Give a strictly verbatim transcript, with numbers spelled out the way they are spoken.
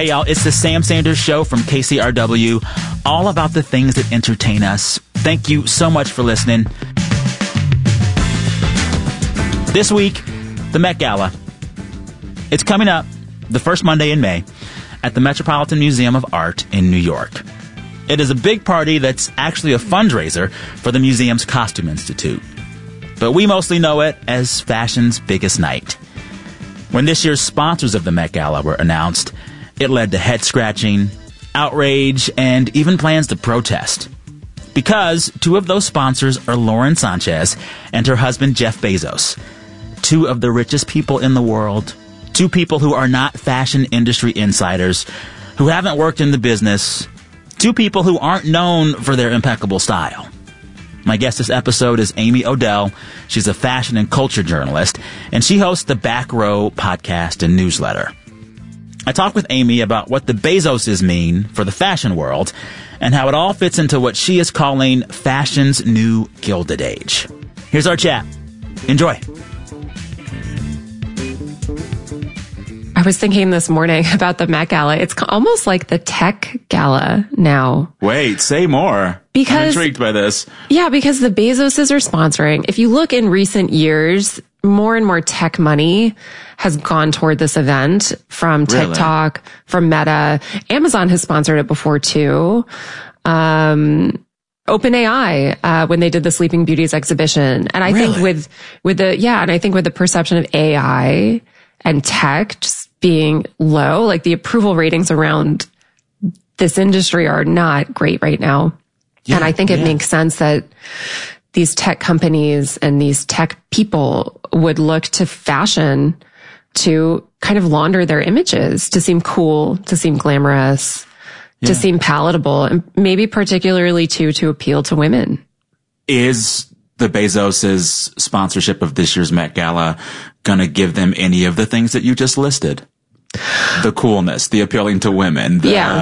Hey, y'all, it's the Sam Sanders Show from K C R W, all about the things that entertain us. Thank you so much for listening. This week, the Met Gala. It's coming up the first Monday in May at the Metropolitan Museum of Art in New York. It is a big party that's actually a fundraiser for the museum's Costume Institute. But we mostly know it as fashion's biggest night. When this year's sponsors of the Met Gala were announced, it led to head-scratching, outrage, and even plans to protest. Because two of those sponsors are Lauren Sanchez and her husband Jeff Bezos. Two of the richest people in the world. Two people who are not fashion industry insiders, who haven't worked in the business. Two people who aren't known for their impeccable style. My guest this episode is Amy Odell. She's a fashion and culture journalist, and she hosts the Back Row podcast and newsletter. I talk with Amy about what the Bezoses mean for the fashion world and how it all fits into what she is calling fashion's new Gilded Age. Here's our chat. Enjoy. I was thinking this morning about the Met Gala. It's almost like the tech gala now. Wait, say more. Because, I'm intrigued by this. Yeah, because the Bezoses are sponsoring. If you look in recent years, more and more tech money has gone toward this event from TikTok, really? From Meta. Amazon has sponsored it before too. Um, OpenAI, uh, when they did the Sleeping Beauties exhibition. And I really? think with, with the, yeah, and I think with the perception of A I and tech just being low, like the approval ratings around this industry are not great right now. Yeah, and I think it yeah. makes sense that these tech companies and these tech people would look to fashion to kind of launder their images, to seem cool, to seem glamorous, yeah. to seem palatable, and maybe particularly too, to appeal to women. Is the Bezos' sponsorship of this year's Met Gala gonna give them any of the things that you just listed? The coolness, the appealing to women, the, yeah.